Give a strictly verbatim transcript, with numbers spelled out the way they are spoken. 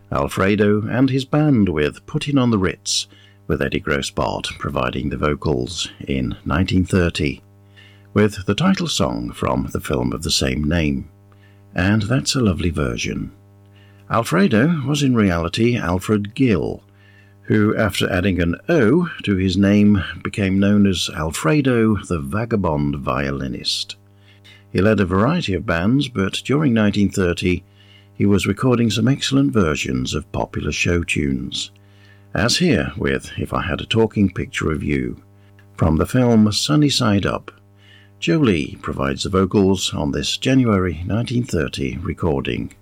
Alfredo and his band with Puttin' on the Ritz, with Eddie Grossbart providing the vocals in nineteen thirty, with the title song from the film of the same name. And that's a lovely version. Alfredo was in reality Alfred Gill, who, after adding an O to his name, became known as Alfredo the Vagabond Violinist. He led a variety of bands, but during nineteen thirty he was recording some excellent versions of popular show tunes, as here with If I Had a Talking Picture of You, from the film Sunny Side Up. Joe Lee provides the vocals on this January nineteen thirty recording.